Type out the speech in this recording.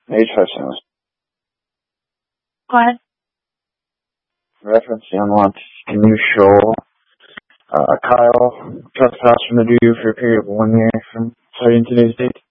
Age 5 Sims. Go ahead. Reference the unlocked. Can you show Kyle trespass from the dude for a period of 1 year from starting today's date?